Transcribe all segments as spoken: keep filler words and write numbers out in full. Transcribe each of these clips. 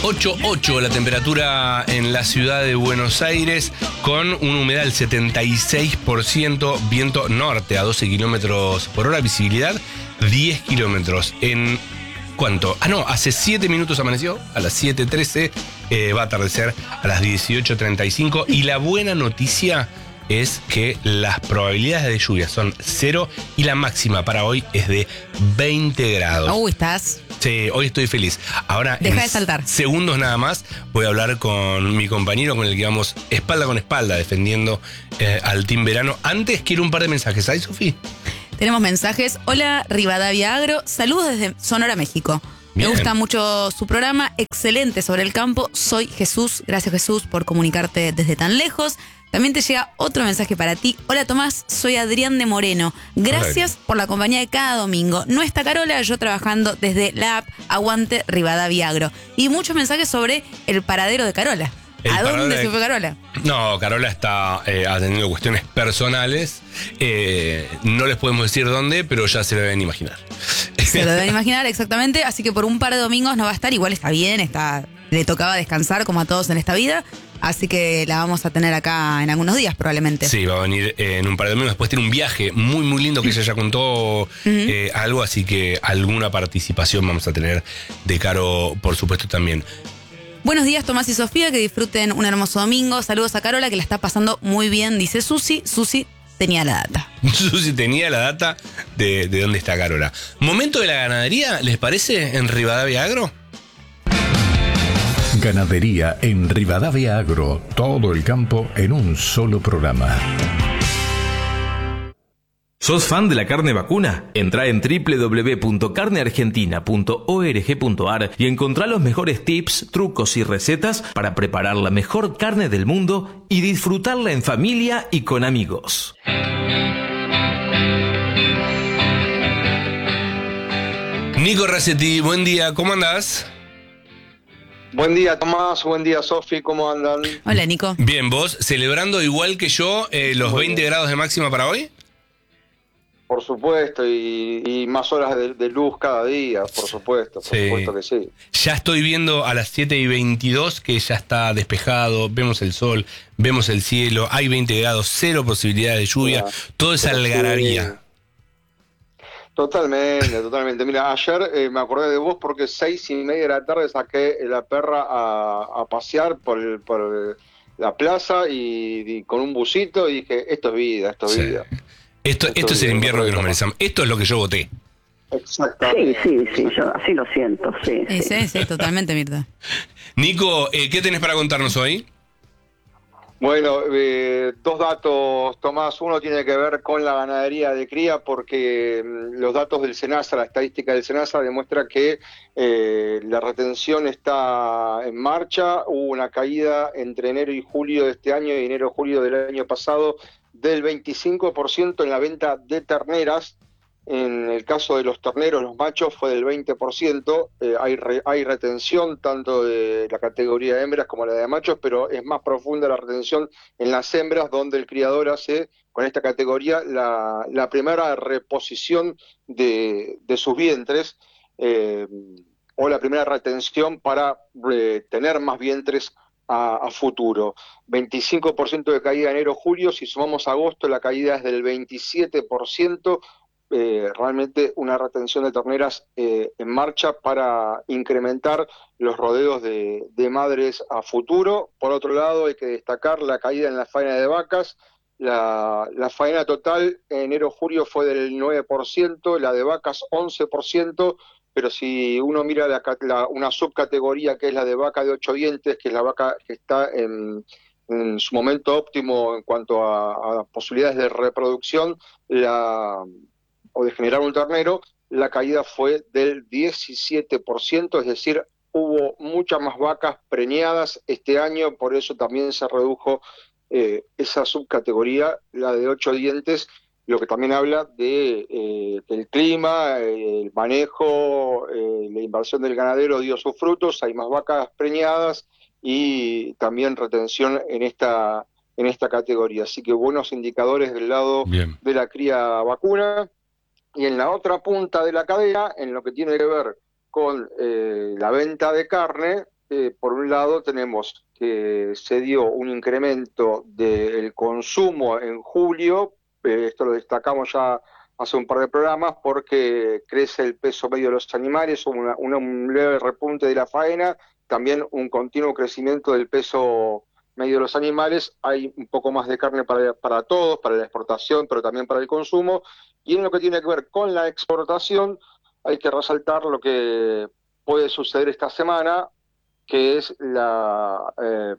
ocho punto ocho la temperatura en la ciudad de Buenos Aires, con una humedad del setenta y seis por ciento, viento norte a doce kilómetros por hora, visibilidad diez kilómetros. ¿En cuánto? Ah, no, hace siete minutos amaneció, a las siete trece, eh, va a atardecer a las dieciocho treinta y cinco. Y la buena noticia es que las probabilidades de lluvia son cero y la máxima para hoy es de veinte grados. Uy, estás... Sí, hoy estoy feliz. Ahora, deja en de saltar. Segundos nada más, voy a hablar con mi compañero con el que vamos espalda con espalda defendiendo eh, al Team Verano. Antes quiero un par de mensajes. ¿Ay, Sofi? Tenemos mensajes. Hola, Rivadavia Agro. Saludos desde Sonora, México. Bien. Me gusta mucho su programa. Excelente sobre el campo. Soy Jesús. Gracias, Jesús, por comunicarte desde tan lejos. También te llega otro mensaje para ti. Hola, Tomás, soy Adrián de Moreno. Gracias Hola. por la compañía de cada domingo. No está Carola, yo trabajando desde la app Aguante Rivadavia Agro. Y muchos mensajes sobre el paradero de Carola. El ¿A dónde paradero de- se fue Carola? No, Carola está eh, atendiendo cuestiones personales. Eh, no les podemos decir dónde, pero ya se lo deben imaginar. Se lo deben imaginar exactamente. Así que por un par de domingos no va a estar. Igual está bien, está, le tocaba descansar como a todos en esta vida. Así que la vamos a tener acá en algunos días probablemente. Sí, va a venir eh, en un par de domingos. Después tiene un viaje muy, muy lindo que ella ya contó eh, algo, así que alguna participación vamos a tener de Caro, por supuesto, también. Buenos días, Tomás y Sofía, que disfruten un hermoso domingo. Saludos a Carola, que la está pasando muy bien, dice Susi. Susi tenía la data. Susi tenía la data de, de dónde está Carola. Momento de la ganadería, ¿les parece? En Rivadavia Agro. Ganadería en Rivadavia Agro. Todo el campo en un solo programa. ¿Sos fan de la carne vacuna? Entrá en doble u doble u doble u punto carne argentina punto org punto ar y encontrá los mejores tips, trucos y recetas para preparar la mejor carne del mundo y disfrutarla en familia y con amigos. Nico Racetti, buen día, ¿cómo andás? Buen día, Tomás. Buen día, Sofi. ¿Cómo andan? Hola, Nico. Bien, ¿vos celebrando igual que yo eh, los Muy veinte bien. grados de máxima para hoy? Por supuesto, y, y más horas de, de luz cada día, por supuesto, por Sí. supuesto que sí. Ya estoy viendo a las siete y veintidós que ya está despejado, vemos el sol, vemos el cielo, hay veinte grados, cero posibilidad de lluvia, Mira, todo es pero sí. algarabía. Totalmente, totalmente. Mira, ayer eh, me acordé de vos porque seis y media de la tarde saqué la perra a, a pasear por, el- por la plaza y, y con un busito y dije, esto es vida, esto es Sí. vida. Esto, Esto esto es el bien, invierno que nos correcto. merecemos. Esto es lo que yo voté. Sí, Exactamente. sí, sí, yo así lo siento, sí. Sí, sí. sí, sí, totalmente, Mirta. Nico, eh, ¿qué tenés para contarnos hoy? Bueno, eh, dos datos, Tomás. Uno tiene que ver con la ganadería de cría porque mm, los datos del SENASA, la estadística del SENASA demuestra que eh, la retención está en marcha. Hubo una caída entre enero y julio de este año y enero y julio del año pasado del veinticinco por ciento en la venta de terneras. En el caso de los terneros, los machos, fue del veinte por ciento. Eh, hay, re- hay retención tanto de la categoría de hembras como la de machos, pero es más profunda la retención en las hembras, donde el criador hace, con esta categoría, la, la primera reposición de, de sus vientres, eh, o la primera retención para eh, tener más vientres a, a futuro. veinticinco por ciento de caída enero-julio, si sumamos agosto, la caída es del veintisiete por ciento. Eh, realmente una retención de terneras eh, en marcha para incrementar los rodeos de, de madres a futuro. Por otro lado, hay que destacar la caída en la faena de vacas. La, la faena total en enero-julio fue del nueve por ciento, la de vacas once por ciento, pero si uno mira la, ca- la- una subcategoría que es la de vaca de ocho dientes, que es la vaca que está en, en su momento óptimo en cuanto a, a posibilidades de reproducción, la o de generar un ternero, la caída fue del diecisiete por ciento, es decir, hubo muchas más vacas preñadas este año, por eso también se redujo eh, esa subcategoría, la de ocho dientes, lo que también habla de eh, que el clima, eh, el manejo, eh, la inversión del ganadero dio sus frutos, hay más vacas preñadas y también retención en esta, en esta categoría. Así que buenos indicadores del lado Bien. de la cría vacuna. Y en la otra punta de la cadena, en lo que tiene que ver con eh, la venta de carne, eh, por un lado tenemos que se dio un incremento del consumo en julio, eh, esto lo destacamos ya hace un par de programas, porque crece el peso medio de los animales, una, una, un leve repunte de la faena, también un continuo crecimiento del peso medio de los animales, hay un poco más de carne para, para todos, para la exportación, pero también para el consumo, y en lo que tiene que ver con la exportación, hay que resaltar lo que puede suceder esta semana, que es la, eh,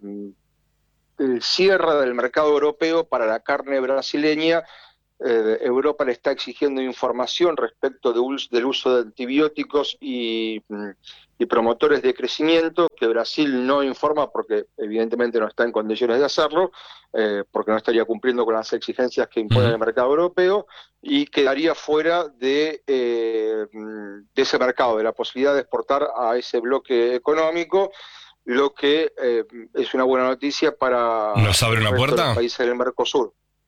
el cierre del mercado europeo para la carne brasileña. Eh, Europa le está exigiendo información respecto de us del uso de antibióticos y, y promotores de crecimiento, que Brasil no informa porque evidentemente no está en condiciones de hacerlo, eh, porque no estaría cumpliendo con las exigencias que impone el mercado europeo, y quedaría fuera de, eh, de ese mercado, de la posibilidad de exportar a ese bloque económico, lo que eh, es una buena noticia para ¿Nos abre una el resto de puerta? los países del Mercosur.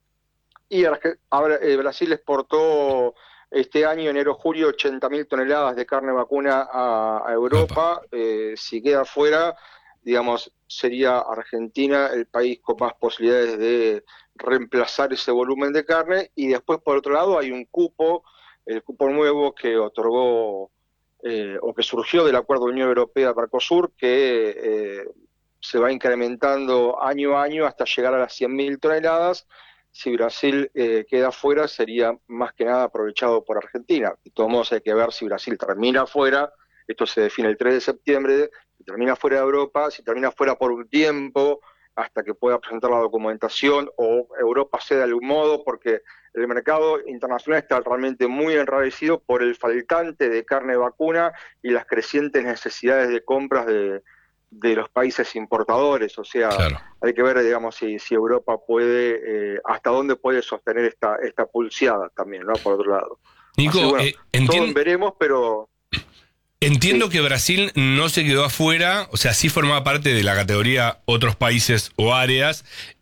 Y ahora eh, Brasil exportó este año, enero-julio, ochenta mil toneladas de carne vacuna a, a Europa. Eh, si queda fuera, digamos, sería Argentina el país con más posibilidades de reemplazar ese volumen de carne. Y después, por otro lado, hay un cupo, el cupo nuevo que otorgó eh, o que surgió del acuerdo Unión Europea-Mercosur, que eh, se va incrementando año a año hasta llegar a las cien mil toneladas. Si Brasil eh, queda fuera, sería más que nada aprovechado por Argentina. De todos modos, hay que ver si Brasil termina fuera, esto se define el tres de septiembre, si termina fuera de Europa, si termina fuera por un tiempo, hasta que pueda presentar la documentación, o Europa cede de algún modo, porque el mercado internacional está realmente muy enrarecido por el faltante de carne vacuna y las crecientes necesidades de compras de de los países importadores, o sea, claro. Hay que ver, digamos, si, si Europa puede, eh, hasta dónde puede sostener esta esta pulseada también, ¿no? Por otro lado. Nico, Así, bueno, eh, entiendo, todos veremos, pero... Entiendo sí. que Brasil no se quedó afuera, o sea, sí formaba parte de la categoría otros países o áreas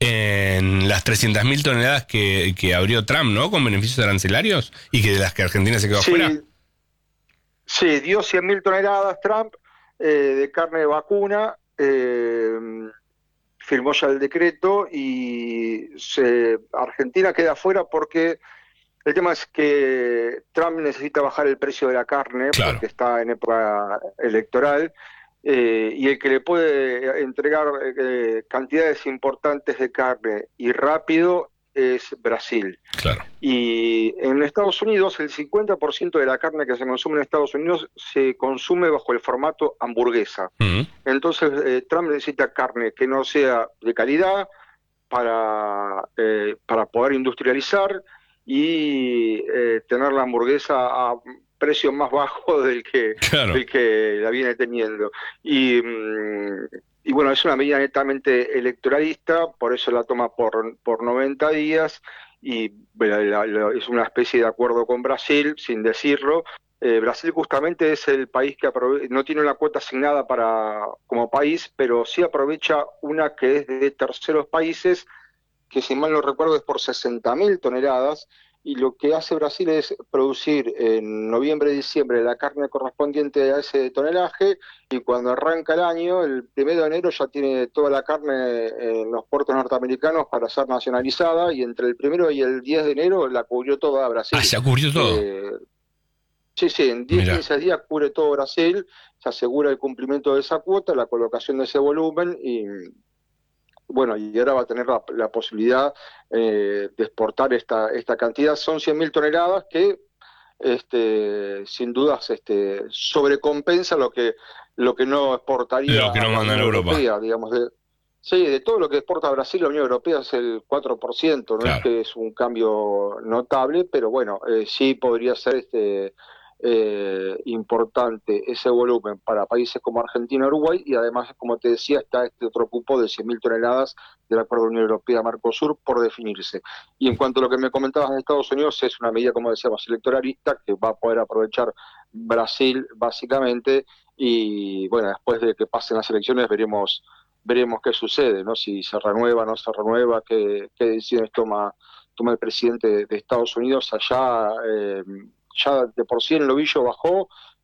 en las trescientas mil toneladas que, que abrió Trump, ¿no? Con beneficios arancelarios, y que de las que Argentina se quedó sí, afuera. Sí, dio cien mil toneladas Trump, Eh, de carne de vacuna, eh, firmó ya el decreto y se, Argentina queda fuera porque el tema es que Trump necesita bajar el precio de la carne, claro, porque está en época electoral, eh, y el que le puede entregar eh, cantidades importantes de carne y rápido es Brasil. Claro. Y en Estados Unidos el cincuenta por ciento de la carne que se consume en Estados Unidos se consume bajo el formato hamburguesa. Uh-huh. Entonces eh, Trump necesita carne que no sea de calidad para, eh, para poder industrializar y eh, tener la hamburguesa a precio más bajo del que, claro, del que la viene teniendo. Y... Mmm, Y bueno, es una medida netamente electoralista, por eso la toma por, por noventa días, y bueno, la, la, es una especie de acuerdo con Brasil, sin decirlo. Eh, Brasil justamente es el país que aprove- no tiene una cuota asignada para como país, pero sí aprovecha una que es de terceros países, que si mal no recuerdo es por sesenta mil toneladas, y lo que hace Brasil es producir en noviembre y diciembre la carne correspondiente a ese tonelaje, y cuando arranca el año, el primero de enero ya tiene toda la carne en los puertos norteamericanos para ser nacionalizada, y entre el primero y el diez de enero la cubrió toda Brasil. Ah, ¿se ha cubrido todo? Eh, sí, sí, en diez a quince días cubre todo Brasil, se asegura el cumplimiento de esa cuota, la colocación de ese volumen, y... bueno, y ahora va a tener la, la posibilidad eh, de exportar esta esta cantidad. Son cien mil toneladas que, este, sin dudas, este, sobrecompensa lo que lo que no exportaría lo que no a la manda Unión en Europa. Europea, digamos. De, sí, de todo lo que exporta Brasil, la Unión Europea es el cuatro por ciento, no claro, es que es un cambio notable, pero bueno, eh, sí podría ser este Eh, importante ese volumen para países como Argentina, Uruguay, y además, como te decía, está este otro cupo de cien mil toneladas del Acuerdo Unión Europea-Mercosur por definirse. Y en cuanto a lo que me comentabas de Estados Unidos, es una medida, como decíamos, electoralista que va a poder aprovechar Brasil, básicamente, y bueno, después de que pasen las elecciones veremos veremos qué sucede, ¿no? Si se renueva, no se renueva, qué, qué decisiones toma, toma el presidente de Estados Unidos allá. eh, Ya de por sí el novillo bajó,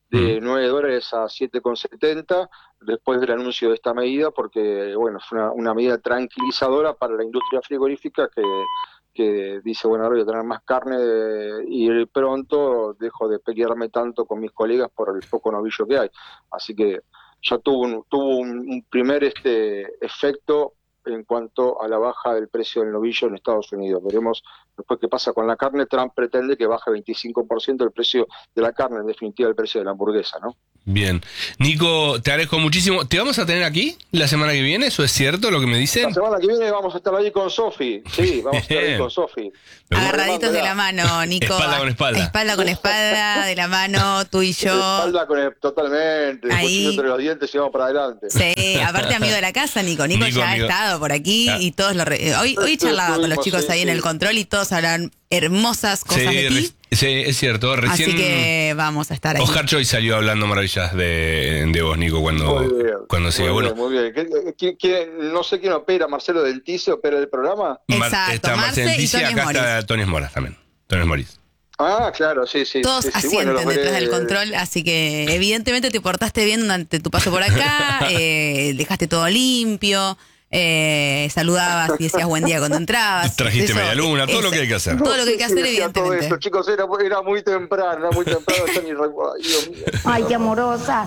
de nueve dólares a siete con setenta después del anuncio de esta medida, porque bueno, es una, una medida tranquilizadora para la industria frigorífica que, que dice, bueno, ahora voy a tener más carne y pronto dejo de pelearme tanto con mis colegas por el poco novillo que hay. Así que ya tuvo un, tuvo un, un primer este efecto en cuanto a la baja del precio del novillo en Estados Unidos. Veremos después qué pasa con la carne. Trump pretende que baje veinticinco por ciento el precio de la carne, en definitiva el precio de la hamburguesa, ¿no? Bien. Nico, te agradezco muchísimo. ¿Te vamos a tener aquí la semana que viene? ¿Eso es cierto lo que me dicen? La semana que viene vamos a estar ahí con Sofi. Sí, vamos a estar ahí con Sofi. Agarraditos de la mano, Nico. Espalda con espalda. Espalda con espalda, de la mano, tú y yo. Espalda con el, totalmente. Ahí. Después entre los dientes y vamos para adelante. Sí, aparte amigo de la casa, Nico. Nico, Nico ya amigo. ha estado por aquí Ah. y todos lo... Re... Hoy, hoy charlaba con los chicos Sí, ahí en sí. el control y todos hablan hermosas cosas Sí, de ti. re- sí, es cierto. Recién Así que vamos a estar ahí. Oscar Choi salió hablando maravillas de, de vos, Nico, cuando, Muy bien, cuando siga. muy Bueno, bien, muy bien. ¿Qué- qué- qué- no sé quién opera, Marcelo del Tice opera el programa. Exacto, está Marce Marcel y Tice, Tony acá Moris. está Tony Moras también. Tony Moris. Ah, claro, sí, sí. Todos sí, sí. asienten Bueno, los detrás veré- del control, así que evidentemente te portaste bien durante tu paso por acá, eh, dejaste todo limpio, eh, saludabas y decías buen día cuando entrabas. Trajiste Eso, media luna, todo es- lo que hay que hacer. Todo lo que hay que Sí, hacer, decía todo evidentemente. esto, chicos, era, era muy temprano, era muy temprano, yo ni recuerdo. Ay, Dios mío. Ay, qué amorosa.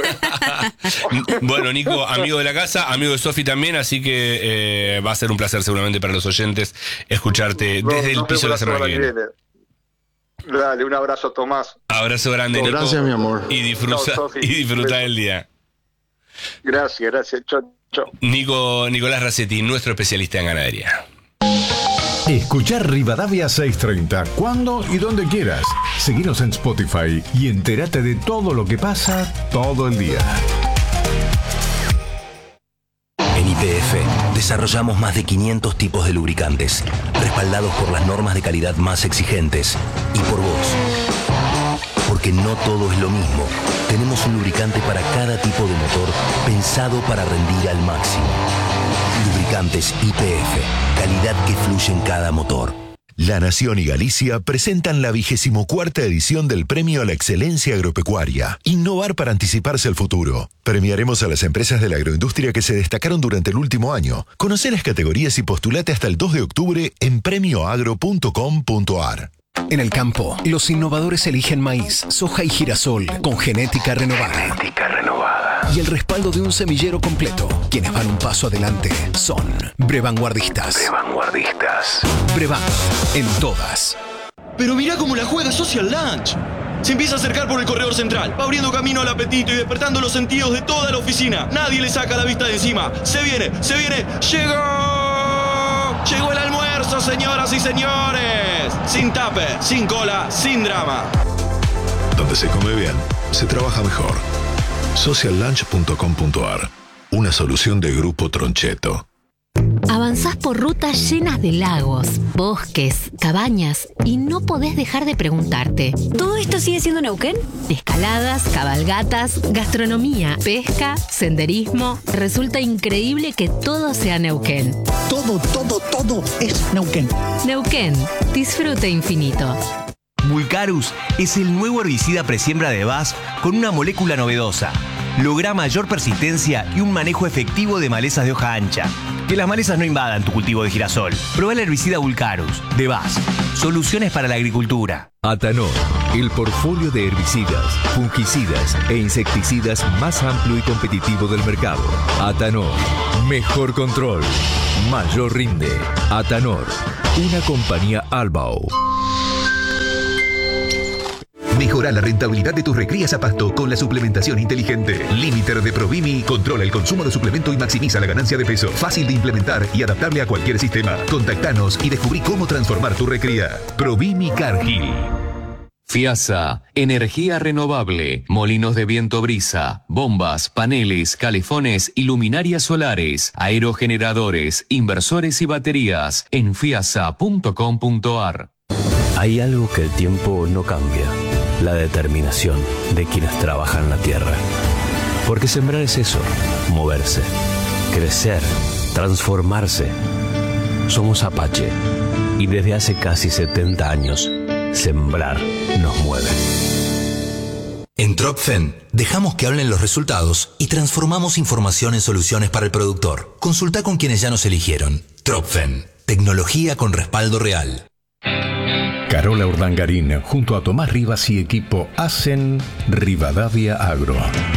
Bueno, Nico, amigo de la casa, amigo de Sofi también, así que eh, va a ser un placer seguramente para los oyentes escucharte No, desde el nos piso vemos la semana que viene. Dale, un abrazo, Tomás. Abrazo grande, Nico. Gracias, mi amor. Y disfruta, Chao, Sofi. y disfruta Beso. del día. Gracias, gracias. Chao, chao. Nico, Nicolás Racetti, nuestro especialista en ganadería. Escuchar Rivadavia seiscientos treinta cuando y donde quieras. Seguinos en Spotify y entérate de todo lo que pasa todo el día. En Y P F desarrollamos más de quinientos tipos de lubricantes, respaldados por las normas de calidad más exigentes y por vos. Porque no todo es lo mismo. Tenemos un lubricante para cada tipo de motor pensado para rendir al máximo. Lubricantes Y P F, calidad que fluye en cada motor. La Nación y Galicia presentan la vigésimo cuarta edición del Premio a la Excelencia Agropecuaria. Innovar para anticiparse al futuro. Premiaremos a las empresas de la agroindustria que se destacaron durante el último año. Conoce las categorías y postulate hasta el dos de octubre en premio agro punto com punto a r. En el campo, los innovadores eligen maíz, soja y girasol con genética renovada. Genética renovada. Y el respaldo de un semillero completo. Quienes van un paso adelante son Brevanguardistas. Vanguardistas. Brevan, en todas. Pero mirá cómo la juega Social Lunch. Se empieza a acercar por el corredor central, va abriendo camino al apetito y despertando los sentidos de toda la oficina. Nadie le saca la vista de encima. Se viene, se viene, llegó. Llegó el almuerzo, señoras y señores. Sin tape, sin cola, sin drama. Donde se come bien, se trabaja mejor. social lunch punto com punto a r. Una solución de Grupo Troncheto. Avanzás por rutas llenas de lagos, bosques, cabañas y no podés dejar de preguntarte. ¿Todo esto sigue siendo Neuquén? Escaladas, cabalgatas, gastronomía, pesca, senderismo. Resulta increíble que todo sea Neuquén. Todo, todo, todo es Neuquén. Neuquén, disfrute infinito. Vulcarus es el nuevo herbicida presiembra de B A S con una molécula novedosa. Logra mayor persistencia y un manejo efectivo de malezas de hoja ancha. Que las malezas no invadan tu cultivo de girasol. Probá el herbicida Vulcarus de B A S. Soluciones para la agricultura. Atanor, el portfolio de herbicidas, fungicidas e insecticidas más amplio y competitivo del mercado. Atanor, mejor control, mayor rinde. Atanor, una compañía Albao. Mejora la rentabilidad de tus recrías a pasto con la suplementación inteligente. Limiter de Provimi controla el consumo de suplemento y maximiza la ganancia de peso. Fácil de implementar y adaptable a cualquier sistema. Contactanos y descubrí cómo transformar tu recría. Provimi Cargill. FIASA, energía renovable, molinos de viento brisa, bombas, paneles, calefones y luminarias solares, aerogeneradores, inversores y baterías en fiasa punto com punto a r. Hay algo que el tiempo no cambia. La determinación de quienes trabajan la tierra. Porque sembrar es eso, moverse, crecer, transformarse. Somos Apache y desde hace casi setenta años, sembrar nos mueve. En Tropfen, dejamos que hablen los resultados y transformamos información en soluciones para el productor. Consulta con quienes ya nos eligieron. Tropfen, tecnología con respaldo real. Carola Urdangarín, junto a Tomás Rivas y equipo, hacen Rivadavia Agro.